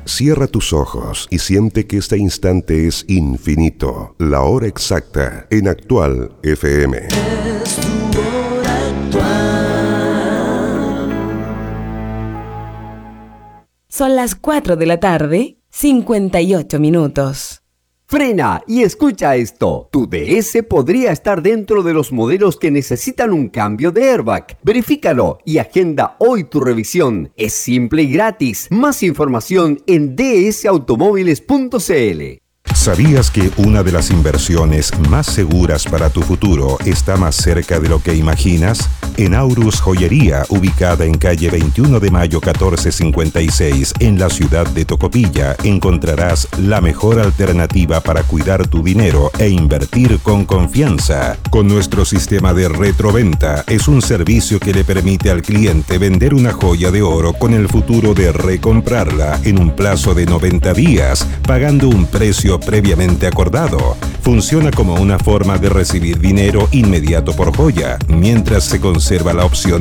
Cierra tus ojos y siente que este instante es infinito. La hora exacta en Actual FM. Es tu hora actual. Son las 4 de la tarde, 58 minutos. Frena y escucha esto. Tu DS podría estar dentro de los modelos que necesitan un cambio de airbag. Verifícalo y agenda hoy tu revisión. Es simple y gratis. Más información en dsautomóviles.cl. ¿Sabías que una de las inversiones más seguras para tu futuro está más cerca de lo que imaginas? En Aurus Joyería, ubicada en calle 21 de Mayo 1456, en la ciudad de Tocopilla, encontrarás la mejor alternativa para cuidar tu dinero e invertir con confianza. Con nuestro sistema de retroventa, es un servicio que le permite al cliente vender una joya de oro con el futuro de recomprarla en un plazo de 90 días, pagando un precio previamente acordado. Funciona como una forma de recibir dinero inmediato por joya, mientras se conserva la opción